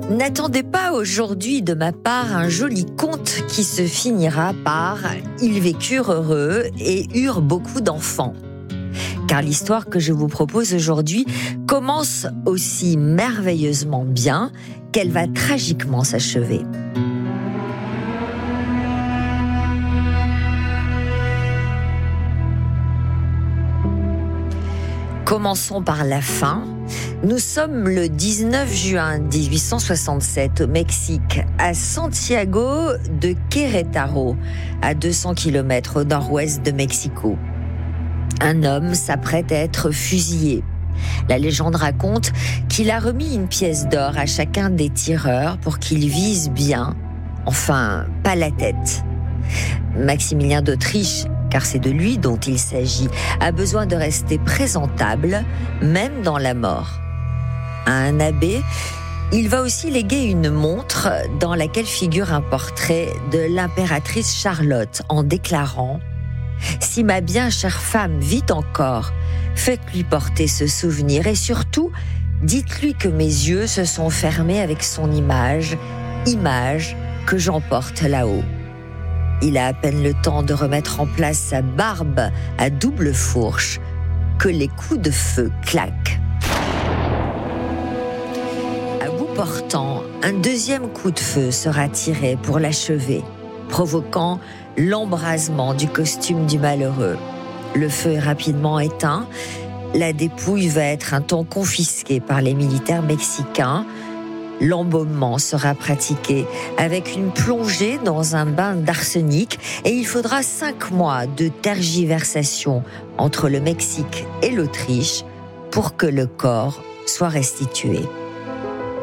N'attendez pas aujourd'hui de ma part un joli conte qui se finira par « Ils vécurent heureux et eurent beaucoup d'enfants ». Car l'histoire que je vous propose aujourd'hui commence aussi merveilleusement bien qu'elle va tragiquement s'achever. Commençons par la fin. Nous sommes le 19 juin 1867 au Mexique, à Santiago de Querétaro, à 200 km au nord-ouest de Mexico. Un homme s'apprête à être fusillé. La légende raconte qu'il a remis une pièce d'or à chacun des tireurs pour qu'ils visent bien, enfin, pas la tête. Maximilien d'Autriche, car c'est de lui dont il s'agit, a besoin de rester présentable, même dans la mort. À un abbé, il va aussi léguer une montre dans laquelle figure un portrait de l'impératrice Charlotte en déclarant « Si ma bien chère femme vit encore, faites-lui porter ce souvenir et surtout, dites-lui que mes yeux se sont fermés avec son image que j'emporte là-haut. » Il a à peine le temps de remettre en place sa barbe à double fourche que les coups de feu claquent. À bout portant, un deuxième coup de feu sera tiré pour l'achever, provoquant l'embrasement du costume du malheureux. Le feu est rapidement éteint. La dépouille va être un temps confisquée par les militaires mexicains. L'embaumement sera pratiqué avec une plongée dans un bain d'arsenic et il faudra 5 mois de tergiversation entre le Mexique et l'Autriche pour que le corps soit restitué.